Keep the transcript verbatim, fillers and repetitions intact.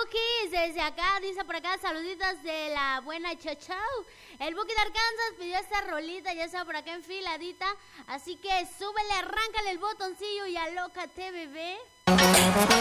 Bukis, desde acá, dice por acá, saluditos de la buena Chachau. El Buki de Arkansas pidió esta rolita, ya está por acá enfiladita. Así que súbele, arráncale el botoncillo y alócate, bebé.